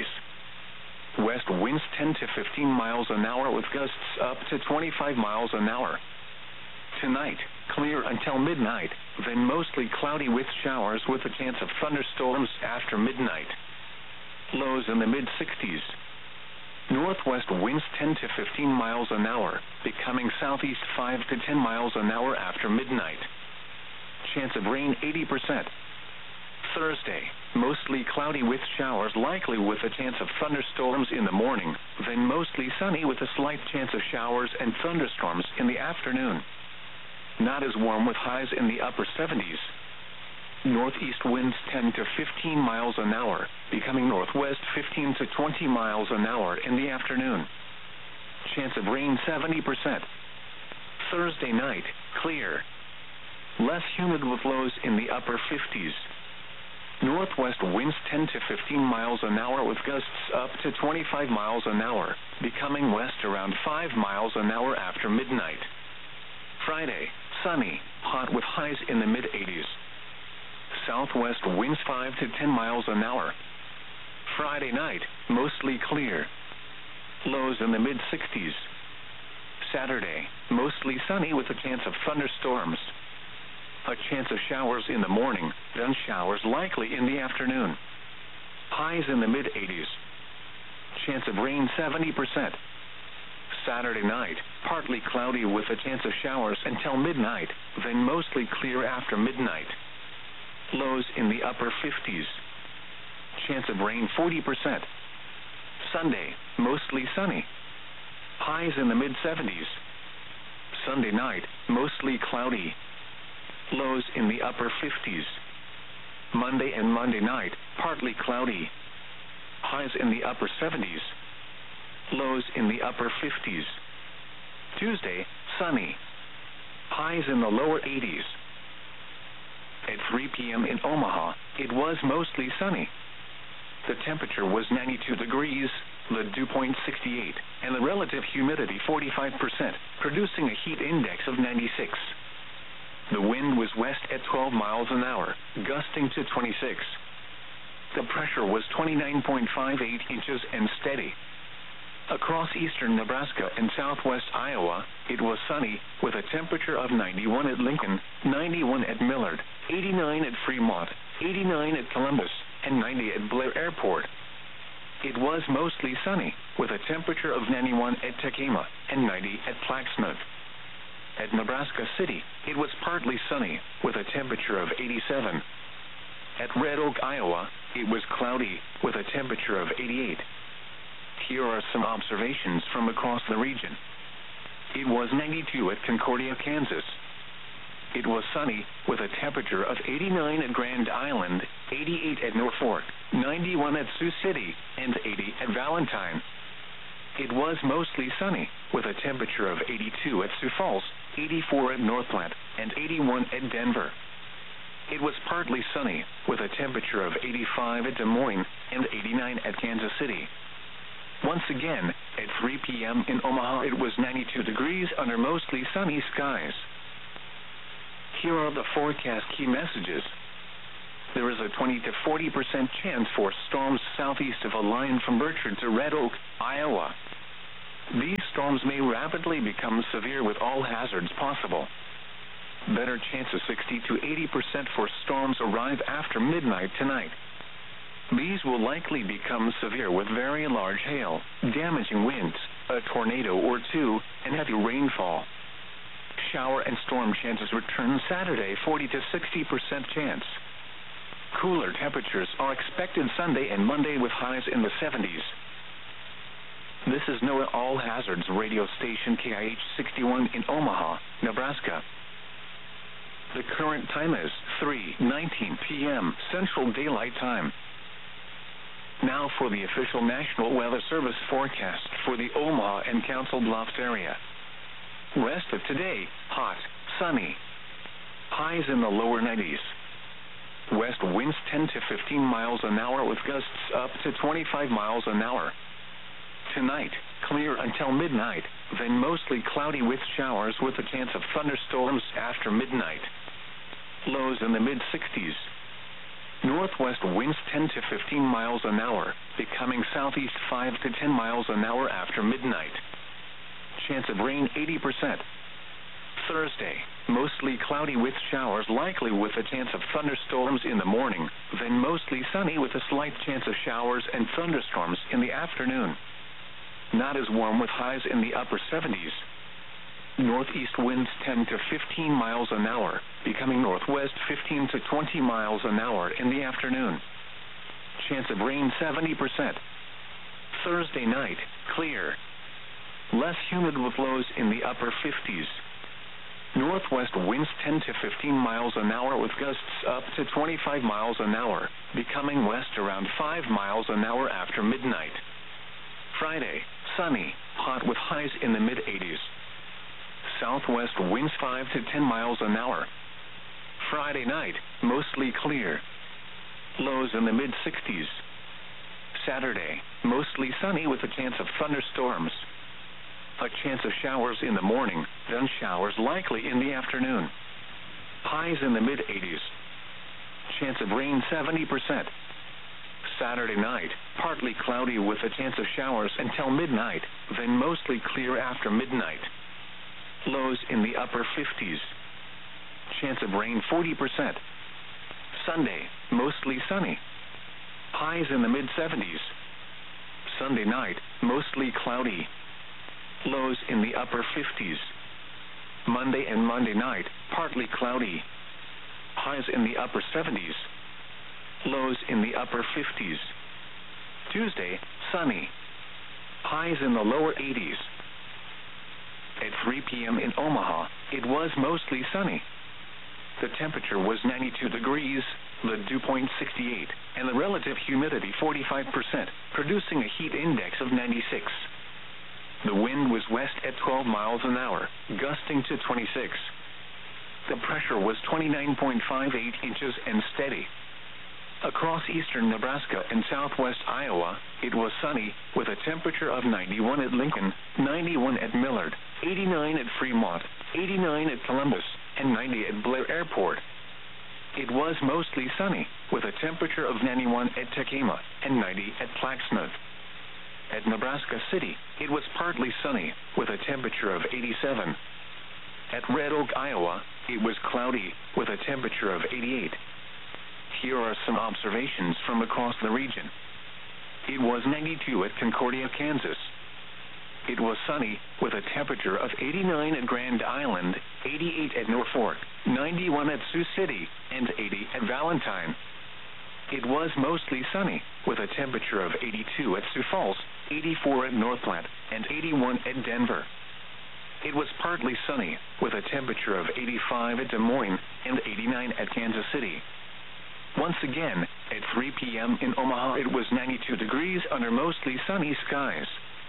Speaker 1: West winds ten to fifteen miles an hour with gusts up to twenty-five miles an hour. Tonight, clear until midnight, then mostly cloudy with showers with a chance of thunderstorms after midnight. Lows in the mid sixties. Northwest winds ten to fifteen miles an hour, becoming southeast five to ten miles an hour after midnight. Chance of rain eighty percent. Thursday, mostly cloudy with showers likely with a chance of thunderstorms in the morning, then mostly sunny with a slight chance of showers and thunderstorms in the afternoon. Not as warm with highs in the upper seventies. Northeast winds ten to fifteen miles an hour, becoming northwest fifteen to twenty miles an hour in the afternoon. Chance of rain seventy percent. Thursday night, clear. Less humid with lows in the upper fifties. Northwest winds ten to fifteen miles an hour with gusts up to twenty-five miles an hour, becoming west around five miles an hour after midnight. Friday, sunny, hot with highs in the mid eighties. Southwest winds five to ten miles an hour. Friday night, mostly clear. Lows in the mid sixties. Saturday, mostly sunny with a chance of thunderstorms. A chance of showers in the morning, then showers likely in the afternoon. Highs in the mid eighties. Chance of rain seventy percent. Saturday night, partly cloudy with a chance of showers until midnight, then mostly clear after midnight. Lows in the upper fifties. Chance of rain forty percent. Sunday, mostly sunny. Highs in the mid seventies. Sunday night, mostly cloudy. Lows in the upper fifties. Monday and Monday night, partly cloudy. Highs in the upper seventies. Lows in the upper fifties. Tuesday, sunny. Highs in the lower eighties. At three p m in Omaha, it was mostly sunny. The temperature was ninety-two degrees, the dew point sixty-eight, and the relative humidity forty-five percent, producing a heat index of ninety-six. The wind was west at twelve miles an hour, gusting to twenty-six. The pressure was twenty-nine point five eight inches and steady. Across eastern Nebraska and southwest Iowa, it was sunny, with a temperature of ninety-one at Lincoln, ninety-one at Millard, eighty-nine at Fremont, eighty-nine at Columbus, and ninety at Blair Airport. It was mostly sunny, with a temperature of ninety-one at Tekema and ninety at Plaquemine. At Nebraska City, it was partly sunny, with a temperature of eighty-seven. At Red Oak, Iowa, it was cloudy, with a temperature of eighty-eight. Here are some observations from across the region. It was ninety-two at Concordia, Kansas. It was sunny, with a temperature of eighty-nine at Grand Island, eighty-eight at Norfolk, ninety-one at Sioux City, and eighty at Valentine. It was mostly sunny, with a temperature of eighty-two at Sioux Falls, eighty-four at Northland, and eighty-one at Denver. It was partly sunny, with a temperature of eighty-five at Des Moines and eighty-nine at Kansas City. Once again, at three p m in Omaha, it was ninety-two degrees under mostly sunny skies. Here are the forecast key messages. There is a twenty to forty percent chance for storms southeast of a line from Berkshire to Red Oak, Iowa. These storms may rapidly become severe with all hazards possible. Better chance of sixty to eighty percent for storms arrive after midnight tonight. These will likely become severe with very large hail, damaging winds, a tornado or two, and heavy rainfall. Shower and storm chances return Saturday, forty to sixty percent chance. Cooler temperatures are expected Sunday and Monday with highs in the seventies. This is NOAA All Hazards radio station K I H sixty-one in Omaha, Nebraska. The current time is three nineteen p m Central Daylight Time. Now for the official National Weather Service forecast for the Omaha and Council Bluffs area. Rest of today, hot, sunny. Highs in the lower nineties. West winds ten to fifteen miles an hour with gusts up to twenty-five miles an hour. Tonight, clear until midnight, then mostly cloudy with showers with a chance of thunderstorms after midnight. Lows in the mid sixties. Northwest winds ten to fifteen miles an hour, becoming southeast five to ten miles an hour after midnight. Chance of rain eighty percent. Thursday, mostly cloudy with showers likely with a chance of thunderstorms in the morning, then mostly sunny with a slight chance of showers and thunderstorms in the afternoon. Not as warm with highs in the upper seventies. Northeast winds ten to fifteen miles an hour, becoming northwest fifteen to twenty miles an hour in the afternoon. Chance of rain seventy percent. Thursday night, clear. Less humid with lows in the upper fifties. Northwest winds ten to fifteen miles an hour with gusts up to twenty-five miles an hour, becoming west around five miles an hour after midnight. Friday, sunny, hot with highs in the mid eighties. Southwest winds five to ten miles an hour. Friday night, mostly clear. Lows in the mid sixties. Saturday, mostly sunny with a chance of thunderstorms. A chance of showers in the morning, then showers likely in the afternoon. Highs in the mid eighties. Chance of rain seventy percent. Saturday night, partly cloudy with a chance of showers until midnight, then mostly clear after midnight. Lows in the upper fifties. Chance of rain forty percent. Sunday, mostly sunny. Highs in the mid seventies. Sunday night, mostly cloudy. Lows in the upper fifties. Monday and Monday night, partly cloudy. Highs in the upper seventies. Lows in the upper fifties. Tuesday, sunny. Highs in the lower eighties. At three p m in Omaha, it was mostly sunny. The temperature was ninety-two degrees, the dew point sixty-eight, and the relative humidity forty-five percent, producing a heat index of ninety-six. The wind was west at twelve miles an hour, gusting to twenty-six. The pressure was twenty-nine point five eight inches and steady. Across eastern Nebraska and southwest Iowa, it was sunny, with a temperature of ninety-one at Lincoln, ninety-one at Millard, eighty-nine at Fremont, eighty-nine at Columbus, and ninety at Blair Airport. It was mostly sunny, with a temperature of ninety-one at Tekema and ninety at Plaxmouth. At Nebraska City, it was partly sunny, with a temperature of eighty-seven. At Red Oak, Iowa, it was cloudy, with a temperature of eighty-eight. Here are some observations from across the region. It was ninety-two at Concordia, Kansas. It was sunny, with a temperature of eighty-nine at Grand Island, eighty-eight at Norfolk, ninety-one at Sioux City, and eighty at Valentine. It was mostly sunny, with a temperature of eighty-two at Sioux Falls, eighty-four at North Platte, and eighty-one at Denver. It was partly sunny, with a temperature of eighty-five at Des Moines and eighty-nine at Kansas City. Once again, at three p m in Omaha, it was ninety-two degrees under mostly sunny skies.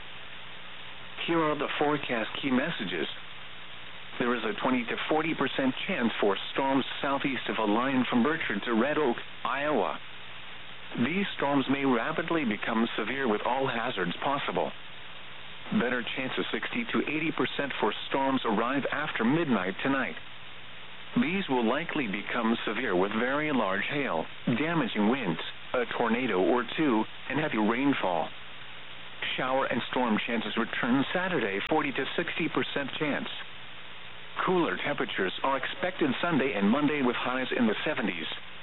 Speaker 1: Here are the forecast key messages. There is a twenty to forty percent chance for storms southeast of a line from Berkshire to Red Oak, Iowa. These storms may rapidly become severe with all hazards possible. Better chance of sixty to eighty percent for storms arrive after midnight tonight. These will likely become severe with very large hail, damaging winds, a tornado or two, and heavy rainfall. Shower and storm chances return Saturday, forty to sixty percent chance. Cooler temperatures are expected Sunday and Monday with highs in the seventies.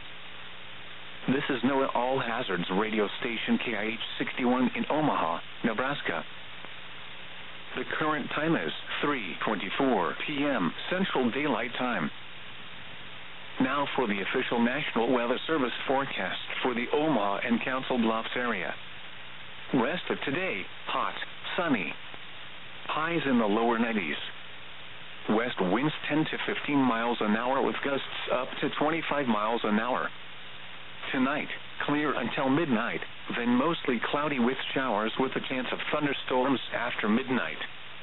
Speaker 1: This is NOAA All Hazards radio station K I H sixty-one in Omaha, Nebraska. The current time is three twenty-four p m Central Daylight Time. Now for the official National Weather Service forecast for the Omaha and Council Bluffs area. Rest of today, hot, sunny. Highs in the lower nineties. West winds ten to fifteen miles an hour with gusts up to twenty-five miles an hour. Tonight, clear until midnight, then mostly cloudy with showers with a chance of thunderstorms after midnight.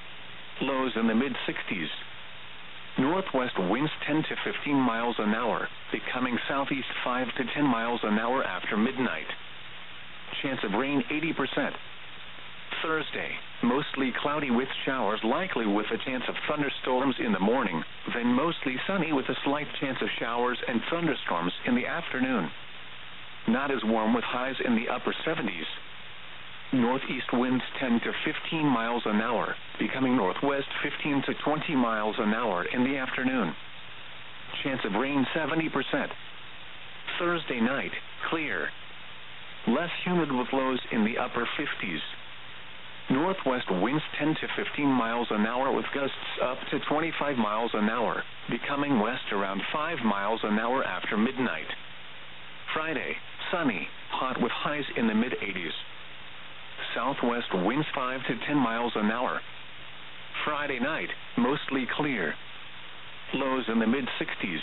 Speaker 1: Lows in the mid sixties. Northwest winds ten to fifteen miles an hour, becoming southeast five to ten miles an hour after midnight. Chance of rain eighty percent. Thursday, mostly cloudy with showers likely with a chance of thunderstorms in the morning, then mostly sunny with a slight chance of showers and thunderstorms in the afternoon. Not as warm with highs in the upper seventies. Northeast winds ten to fifteen miles an hour, becoming northwest fifteen to twenty miles an hour in the afternoon. Chance of rain seventy percent. Thursday night, clear. Less humid with lows in the upper fifties. Northwest winds ten to fifteen miles an hour with gusts up to twenty-five miles an hour, becoming west around five miles an hour after midnight. Friday, sunny, hot with highs in the mid eighties. Southwest winds five to ten miles an hour. Friday night, mostly clear. Lows in the mid sixties.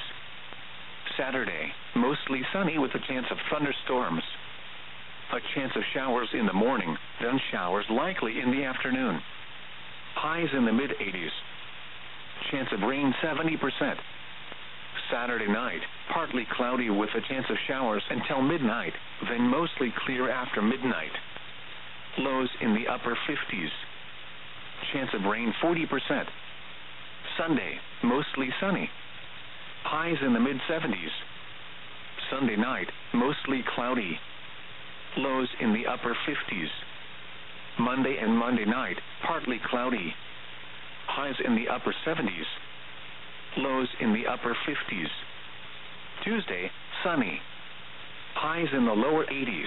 Speaker 1: Saturday, mostly sunny with a chance of thunderstorms. A chance of showers in the morning, then showers likely in the afternoon. Highs in the mid eighties. Chance of rain seventy percent. Saturday night, partly cloudy with a chance of showers until midnight, then mostly clear after midnight. Lows in the upper fifties. Chance of rain forty percent. Sunday, mostly sunny. Highs in the mid seventies. Sunday night, mostly cloudy. Lows in the upper fifties. Monday and Monday night, partly cloudy. Highs in the upper seventies. Lows in the upper fifties. Tuesday, sunny. Highs in the lower eighties.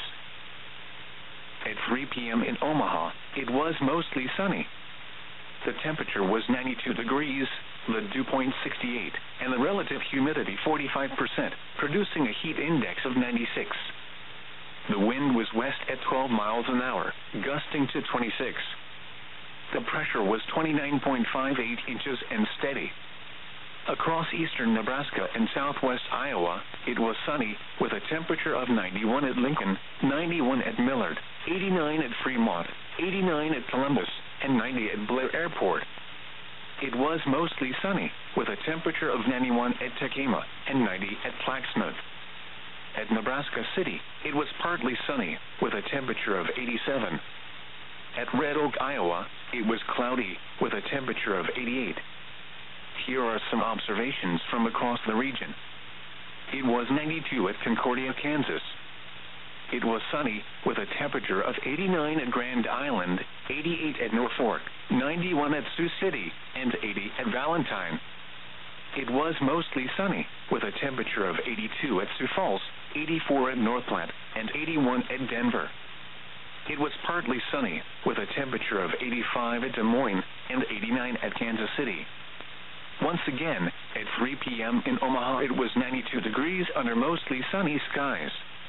Speaker 1: At three p m in Omaha, it was mostly sunny. The temperature was ninety-two degrees, the dew point sixty-eight, and the relative humidity forty-five percent, producing a heat index of ninety-six. The wind was west at twelve miles an hour, gusting to twenty-six. The pressure was twenty-nine point five eight inches and steady. Across eastern Nebraska and southwest Iowa, it was sunny, with a temperature of ninety-one at Lincoln, ninety-one at Millard, eighty-nine at Fremont, eighty-nine at Columbus, and ninety at Blair Airport. It was mostly sunny, with a temperature of ninety-one at Tekema and ninety at Plaxmouth. At Nebraska City, it was partly sunny, with a temperature of eighty-seven. At Red Oak, Iowa, it was cloudy, with a temperature of eighty-eight. Here are some observations from across the region. It was ninety-two at Concordia, Kansas. It was sunny, with a temperature of eighty-nine at Grand Island, eighty-eight at Norfolk, ninety-one at Sioux City, and eighty at Valentine. It was mostly sunny, with a temperature of eighty-two at Sioux Falls, eighty-four at North Platte, and eighty-one at Denver. It was partly sunny, with a temperature of eighty-five at Des Moines and eighty-nine at Kansas City. Once again, at three p m in Omaha, it was ninety-two degrees under mostly sunny skies.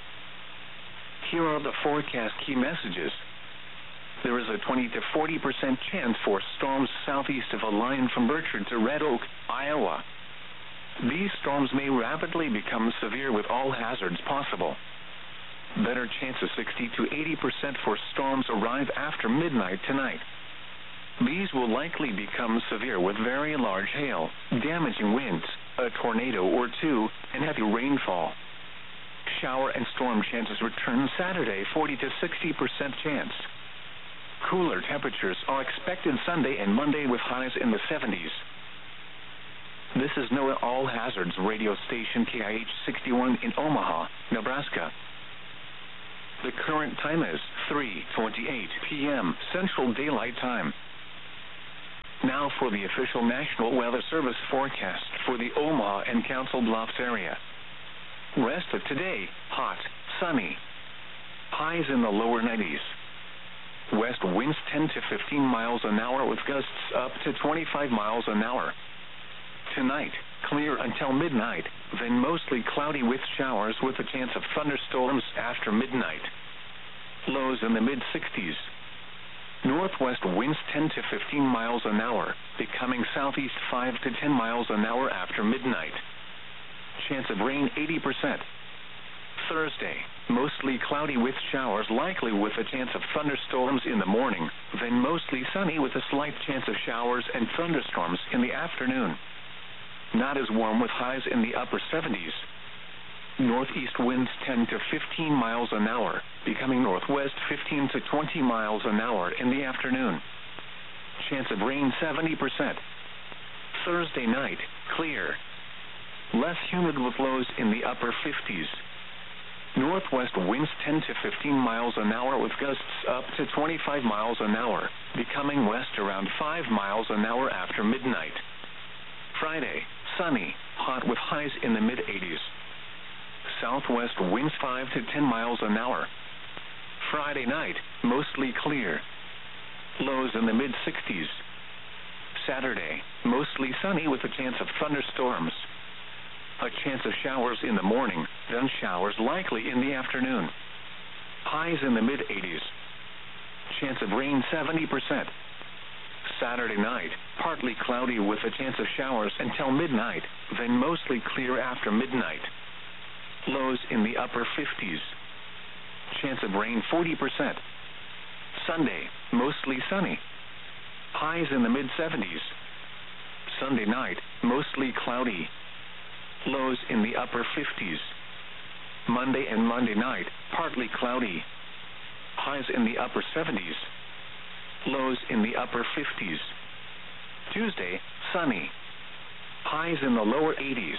Speaker 1: Here are the forecast key messages. There is a twenty to forty percent chance for storms southeast of a line from Bertrand to Red Oak, Iowa. These storms may rapidly become severe with all hazards possible. Better chance of sixty to eighty percent for storms arrive after midnight tonight. These will likely become severe with very large hail, damaging winds, a tornado or two, and heavy rainfall. Shower and storm chances return Saturday, forty to sixty percent chance. Cooler temperatures are expected Sunday and Monday with highs in the seventies. This is NOAA All Hazards radio station K I H sixty-one in Omaha, Nebraska. The current time is three twenty-eight p m Central Daylight Time. Now for the official National Weather Service forecast for the Omaha and Council Bluffs area. Rest of today, hot, sunny. Highs in the lower nineties. West winds ten to fifteen miles an hour with gusts up to twenty-five miles an hour. Tonight, clear until midnight, then mostly cloudy with showers with a chance of thunderstorms after midnight. Lows in the mid-sixties. Northwest winds ten to fifteen miles an hour, becoming southeast five to ten miles an hour after midnight. Chance of rain eighty percent. Thursday, mostly cloudy with showers likely with a chance of thunderstorms in the morning, then mostly sunny with a slight chance of showers and thunderstorms in the afternoon. Not as warm with highs in the upper seventies. Northeast winds ten to fifteen miles an hour, becoming northwest fifteen to twenty miles an hour in the afternoon. Chance of rain seventy percent. Thursday night, clear. Less humid with lows in the upper fifties. Northwest winds ten to fifteen miles an hour with gusts up to twenty-five miles an hour, becoming west around five miles an hour after midnight. Friday, sunny, hot with highs in the mid-eighties. Southwest winds five to ten miles an hour. Friday night, mostly clear. Lows in the mid-sixties. Saturday, mostly sunny with a chance of thunderstorms. A chance of showers in the morning, then showers likely in the afternoon. Highs in the mid-eighties. Chance of rain seventy percent. Saturday night, partly cloudy with a chance of showers until midnight, then mostly clear after midnight. Lows in the upper fifties. Chance of rain forty percent. Sunday, mostly sunny. Highs in the mid-seventies. Sunday night, mostly cloudy. Lows in the upper fifties. Monday and Monday night, partly cloudy. Highs in the upper seventies. Lows in the upper fifties. Tuesday, sunny. Highs in the lower eighties.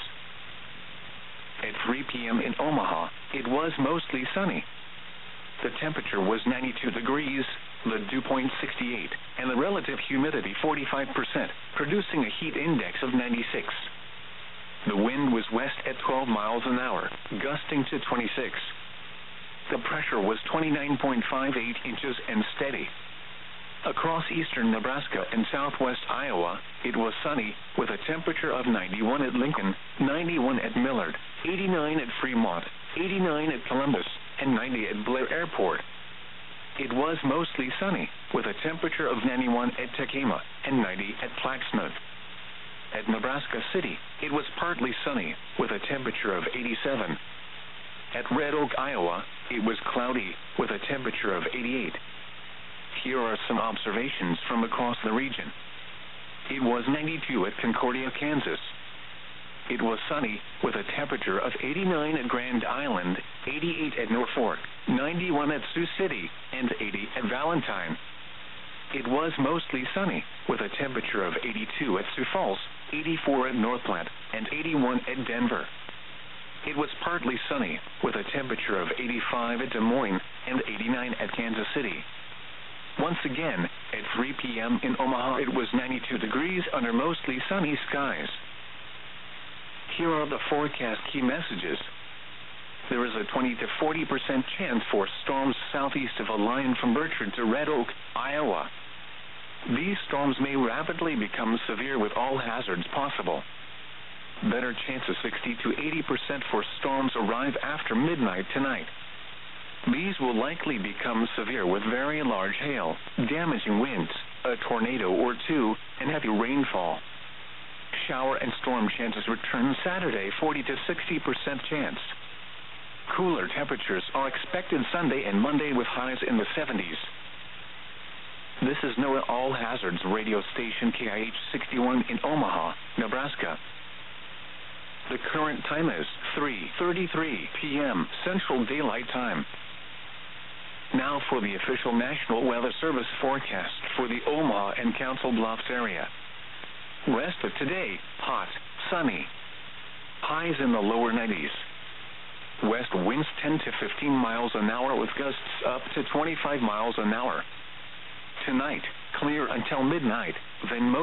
Speaker 1: At three p m in Omaha, it was mostly sunny. The temperature was ninety-two degrees, the dew point sixty-eight, and the relative humidity forty-five percent, producing a heat index of ninety-six. The wind was west at twelve miles an hour, gusting to twenty-six. The pressure was twenty-nine point five eight inches and steady. Across eastern Nebraska and southwest Iowa, it was sunny, with a temperature of ninety-one at Lincoln, ninety-one at Millard, eighty-nine at Fremont, eighty-nine at Columbus, and ninety at Blair Airport. It was mostly sunny, with a temperature of ninety-one at Tekema and ninety at Plaquemine. At Nebraska City, it was partly sunny, with a temperature of eighty-seven. At Red Oak, Iowa, it was cloudy, with a temperature of eighty-eight. Here are some observations from across the region. It was ninety-two at Concordia, Kansas. It was sunny, with a temperature of eighty-nine at Grand Island, eighty-eight at Norfolk, ninety-one at Sioux City, and eighty at Valentine. It was mostly sunny, with a temperature of eighty-two at Sioux Falls, eighty-four at North Platte, and eighty-one at Denver. It was partly sunny, with a temperature of eighty-five at Des Moines and eighty-nine at Kansas City. Once again, at three p m in Omaha, it was ninety-two degrees under mostly sunny skies. Here are the forecast key messages. There is a twenty to forty percent chance for storms southeast of a line from Bertrand to Red Oak, Iowa. These storms may rapidly become severe with all hazards possible. Better chances sixty to eighty percent for storms arrive after midnight tonight. These will likely become severe with very large hail, damaging winds, a tornado or two, and heavy rainfall. Shower and storm chances return Saturday, forty to sixty percent chance. Cooler temperatures are expected Sunday and Monday with highs in the seventies. This is NOAA All Hazards radio station K I H sixty-one in Omaha, Nebraska. The current time is three thirty-three p m Central Daylight Time. Now for the official National Weather Service forecast for the Omaha and Council Bluffs area. Rest of today, hot, sunny. Highs in the lower nineties. West winds ten to fifteen miles an hour with gusts up to twenty-five miles an hour. Tonight, clear until midnight, then most